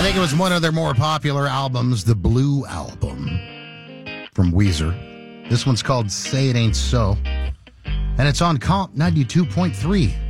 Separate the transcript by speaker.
Speaker 1: think it was one of their more popular albums, the Blue Album from Weezer. This one's called Say It Ain't So, and it's on Comp 92.3.